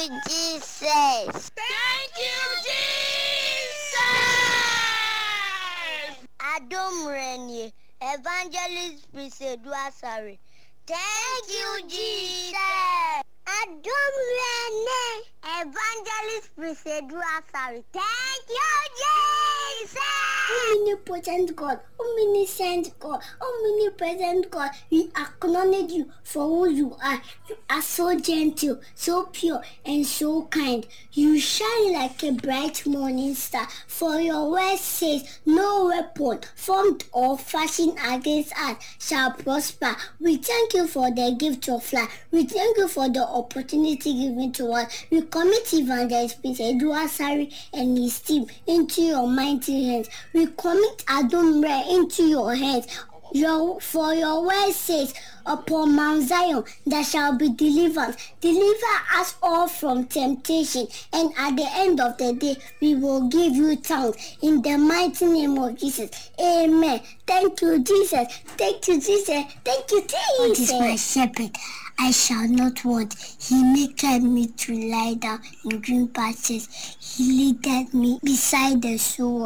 you, Jesus. Thank you, Jesus. Adom Renye, Evangelist Prisedu Asare. Thank you, Jesus. Adom Renye, Evangelist Prisedu Asare. Thank you, Jesus. Omnipotent God, omniscient God, omnipresent God, we acknowledge you for who you are. You are so gentle, so pure, and so kind. You shine like a bright morning star. For your word says, no weapon formed or fashioned against us shall prosper. We thank you for the gift of life. We thank you for the opportunity given to us. We commit Evangelist Edu Asare and his team into your mighty hands. We commit Adumre into your hands. For your word says, upon Mount Zion there shall be deliverance. Deliver us all from temptation, and at the end of the day we will give you thanks in the mighty name of Jesus. Amen. Thank you, Jesus. Thank you, Jesus. Thank you, Jesus. God is my shepherd, I shall not want. He maketh me to lie down in green pastures. He leadeth me beside the still waters.